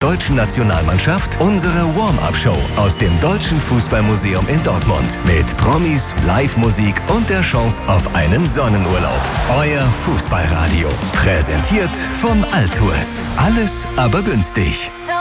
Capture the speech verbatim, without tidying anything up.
deutschen Nationalmannschaft unsere Warm-Up-Show aus dem Deutschen Fußballmuseum in Dortmund. Mit Promis, Live-Musik und der Chance auf einen Sonnenurlaub. Euer Fußballradio. Präsentiert von Altours. Alles aber günstig.